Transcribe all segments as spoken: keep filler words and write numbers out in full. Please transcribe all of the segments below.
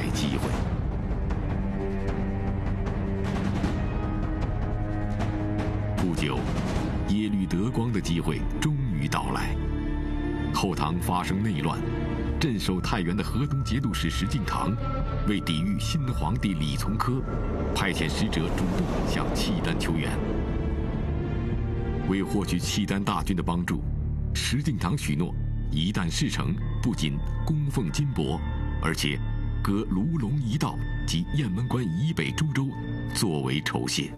机会。不久，耶律德光的机会终于到来。后唐发生内乱，镇守太原的河东节度使石敬瑭，为抵御新皇帝李从珂，派遣使者主动向契丹求援。为获取契丹大军的帮助，石敬瑭许诺，一旦事成，不仅供奉金帛，而且割卢龙一道及雁门关以北诸州作为酬谢。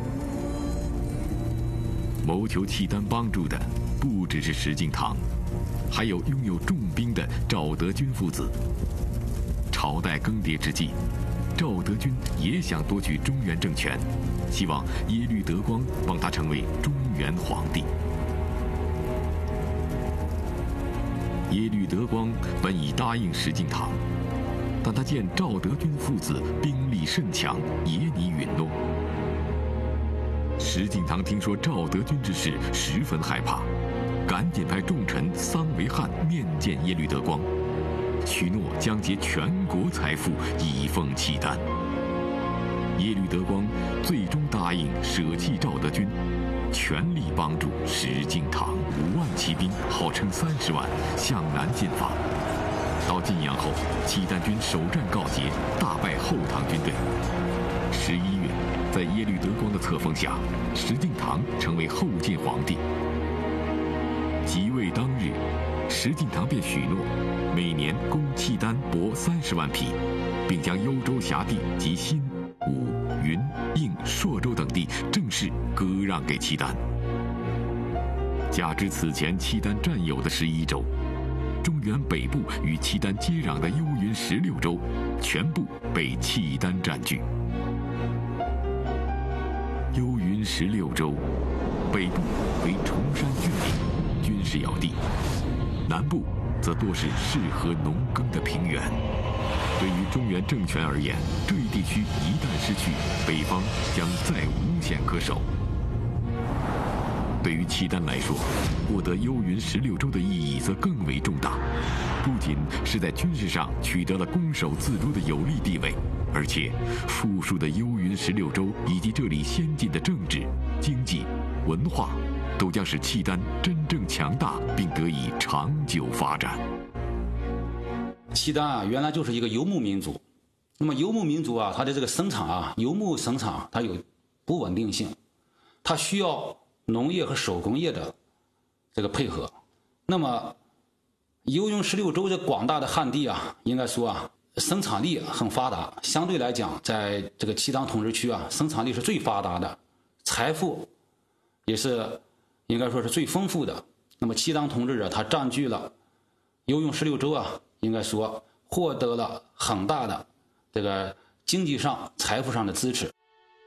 谋求契丹帮助的不只是石敬瑭，还有拥有重兵的赵德均父子。朝代更迭之际，赵德均也想夺取中原政权，希望耶律德光帮他成为中原皇帝。耶律德光本已答应石敬瑭，但他见赵德均父子兵力甚强，也拟允诺。石敬瑭听说赵德均之事，十分害怕，赶紧派重臣桑维汉面见耶律德光，许诺将竭全国财富以奉契丹。耶律德光最终答应舍弃赵德均，全力帮助石敬瑭。五万骑兵，号称三十万，向南进发。到晋阳后，契丹军首战告捷，大败后唐军队。十一月，在耶律德光的册封下，石敬瑭成为后晋皇帝。即位当日，石敬瑭便许诺，每年供契丹帛三十万匹，并将幽州辖地及新、武、云、应、朔州等地正式割让给契丹。加之此前契丹占有的十一州，中原北部与契丹接壤的幽云十六州，全部被契丹占据。幽云十六州，北部为崇山峻岭，军事要地；南部则多是适合农耕的平原。对于中原政权而言，这一地区一旦失去，北方将再无险可守。对于契丹来说，获得幽云十六州的意义则更为重大，不仅是在军事上取得了攻守自如的有利地位，而且富庶的幽云十六州以及这里先进的政治、经济、文化，都将使契丹真正强大并得以长久发展。 契丹啊，原来就是一个游牧民族。那么游牧民族啊，它的这个生产啊，游牧生产它有不稳定性，它需要农业和手工业的这个配合。那么幽云十六州这广大的旱地啊，应该说啊，生产力很发达，相对来讲，在这个契丹统治区啊，生产力是最发达的，财富也是应该说是最丰富的。那么契丹统治者他占据了幽云十六州啊，应该说获得了很大的这个经济上、财富上的支持。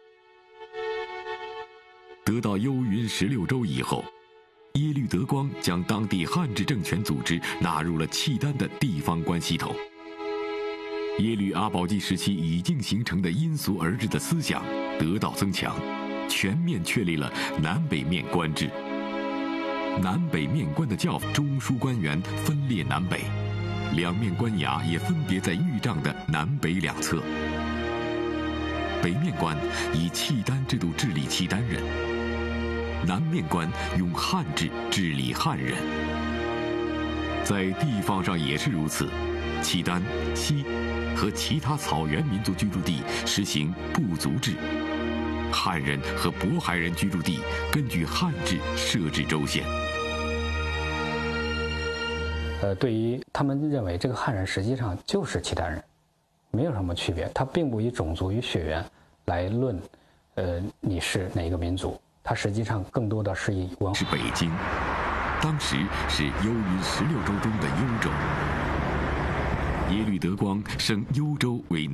得到幽云十六州以后，耶律德光将当地汉治政权组织纳入了契丹的地方官系统。耶律阿保机时期已经形成的因俗而治的思想得到增强，全面确立了南北面官制。南北面官的教中书官员分列南北，两面官衙也分别在御帐的南北两侧。北面官以契丹制度治理契丹人，南面官用汉制治理汉人。在地方上也是如此，契丹、西和其他草原民族居住地实行部族制，汉人和渤海人居住地根据汉制设置州县。 呃，对于他们认为这个汉人实际上就是契丹人，没有什么区别，他并不以种族与血缘来论，呃，你是哪个民族，它实际上更多的是以文化。 是北京，当时是幽云十六州中的幽州。耶律德光升幽州为